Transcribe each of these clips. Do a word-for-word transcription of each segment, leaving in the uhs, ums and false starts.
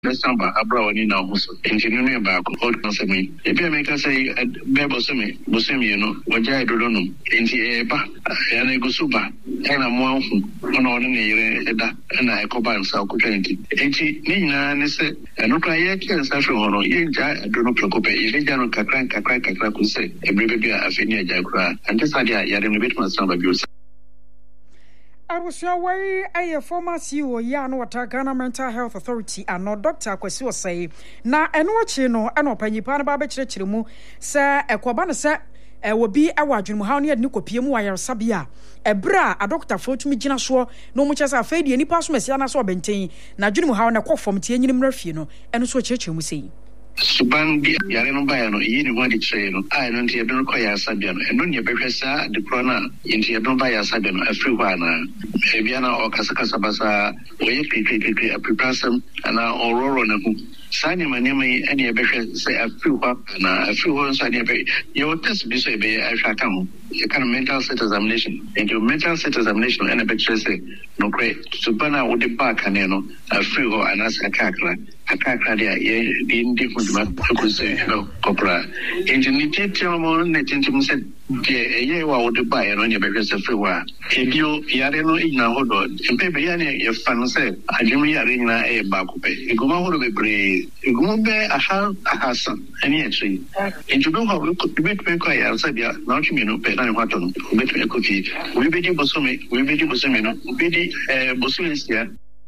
December abrawani na hoso engineer ba ko old consemi e be make say be bosemi bosemi no waja edodo no enti e ba ya na egusuba e na mo anhu ono no ne yire eda na ekoba nsa ko twenty enti ni nyina ne se eno kwa ye ke sa hwe hono ye ja edodo prokope ye ja no kakran kakran kakran ko se e be be afeni aja kura ante sadia ya de no bit ma samba bi I was your way a former C E O ya no wata Ghana Mental Health Authority and no Doctor Kwesi was say na eno achi no eno panyipa na ba be kyerɛkyerɛ mu sɛ ekoba no sɛ e wo bi e wa dwunmu ha no yɛ ne kopie mu wayar sabia ebra a doctor fo tumi gina so no mu kyerɛ sɛ afei de nipa so mesia na so obenten na dwunmu ha no kɔfom tie nyinimra fie no eno so kyerɛkyerɛ mu sei Suban bi yare no ba no yi ni wadi tre no ai no ntia don ko ya sabia no eno ne behwe sa de pro na ntia don ba ya sabia no afri hwa na e bia na o kasa kasa basa o ye kikikiki apripasam ana ororo na hu sani mane mai ene e behwe se afri hwa na afri hwa so ene be yo test bi so e be ahwa kan ho e kan mental state examination and your mental state examination ene be tre se no kre subana wo de ba kan no afri hwa ana sa kakra akakra dia ye ndi funduma ko se no kopra engineer temo ne tintim se de ye wa wo de ba ye no ne be se free wa ebio yare no ina hodo empe be ya ne ye fan se adwum yare ina e ba ko pe eguma hodo be bre eguma be aha ahasa ani etri enjudo ha we ko be be ko ya se dia na otwi no pe na ne kwato no be to ko fi we be di bosome we be di bosome no be di eh bosome sia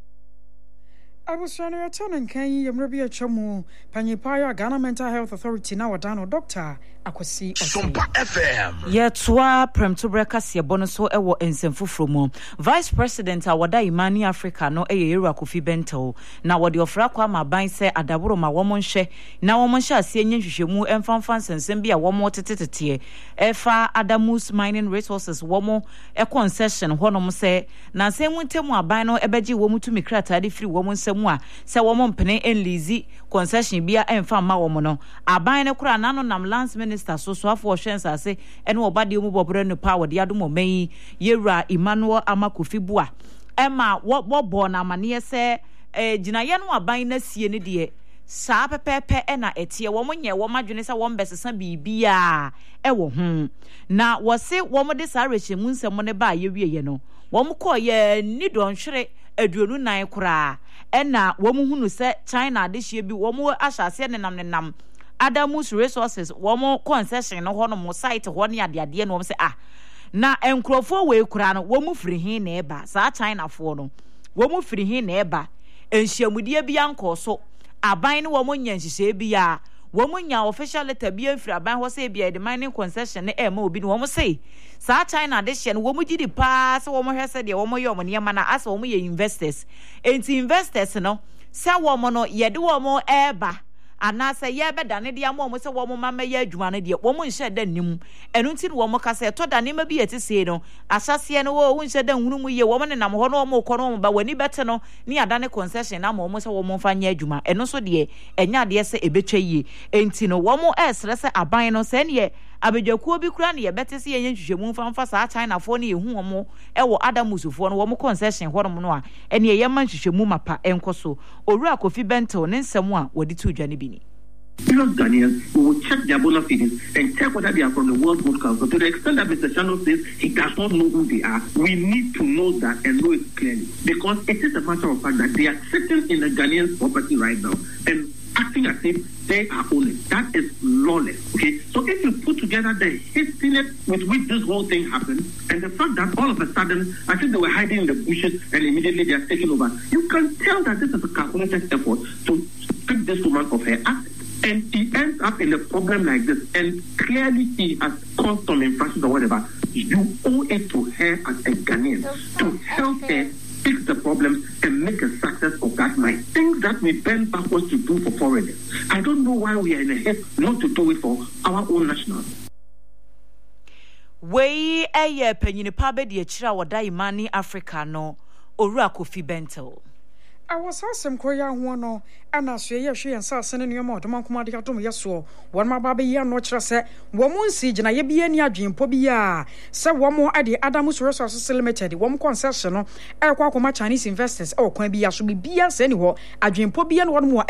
I was trying to attend and can you maybe a chamu Panipaya Ghana Mental Health Authority now Dano Doctor Akwesi Sumpa F M. Yetwa Premtobreka Siabono so ewo ensemfufromo. Vice President Awada Imani Africa no eye Yera Kofi Bento. Na wodi ofra kwa maban se adaboro ma womo nhwe. Na womo nhwe ase enye hwehwemu emfanfan sensem bia womo tetetete. Efa Adamus Mining Resources womo e concession honom se na se muntemu aban no ebeji womo tumi kratade free womo nsemu a se womo mpene enlizi concession bia emfa ma womo no. Aban ne kura nano nam lands Minister so so afọ hwensa ase ene obade mu bobere no power de adom omen Yera Emmanuel Amakofi Bua ema wo bo na amane se eh ginaye no aban na sie ne de saa pepepe e na etie wo monye wo madwene se wo mbesesa bibia e wo hu na wo se wo mo de saa rehemu nsem ne ba ye wieye no wo mo ko ye ni donhwere aduonu nan kura e na wo mo hunu se China de hye bi wo mo ahyase ne nam ne nam Adamus Resources womo concession no hono mo site ho ne adeade no se ah na enkrofo we kura no womo firi hin na eba saa China fo no womo firi hin na eba enhyiamudie bia nko so aban ne womo nya nhihye bia womo nya official letter bia firi aban ho se bia the mining concession ne ema obi no womo se saa China de hye no womo gidi pa se womo hwese de womo ye omo ne ma na asa womo ye investors enti investors no se womo no ye de womo eba anasa ye be dane dia mo mo se wo mo mama ye adwuma ne de wo mo nhye da nim enu nti wo mo ka se to dane ma bi eti se no asase no wo nhye da hunu mu ye wo mo ne nam ho no mo kɔ no ba wani bete no ni adane concession na mo mo se wo mo fa nya adwuma enu so de enya de se ebetwa yie enti no wo mo esre se aban no se ne abedwakuo bi kura ne ye bete se ye nhwehwemu mfa saa China fo ne ye hu wo mo e wo Adamus fo no wo mo concession ho no no a ene ye ma nhwehwemu mapa enkoso Owura Kofi Bento ne nsɛm a wodi tu dwane bi ni. You know, Daniel, we will check their bona fides and check whether they are from the World Food Council. To the extent that Mister Shano says he does not know who they are, we need to know that and know it clearly. Because it is a matter of fact that they are sitting in the Ghanaian property right now and acting as if they are owning. That is lawless. Okay? So if you put together the hastiness with which this whole thing happened and the fact that all of a sudden, I think they were hiding in the bushes and immediately they are taking over, you can tell that this is a calculated effort to strip this woman of her assets. And he ends up in a problem like this, and clearly he has caused some infractions or whatever. You owe it to her as a Ghanaian to help her fix the problems and make a success of that mine. Things that we bend backwards to do for foreigners. I don't know why we are in a haste not to do it for our own nationals. We a penny pabe de chira wada Imani Africa no Owura Kofi Bento. I was asking Koya Wono, and I say, yes, she and Sassan and your mother, Mancomadi Atom, yes, so one my baby, ya no trust, one more siege, and I be any dream, Pobia. So one more at the Adamus Resources Limited, one concession, I walk my Chinese investors, or can be, I should be B S anywhere, I dream Pobia, and one more.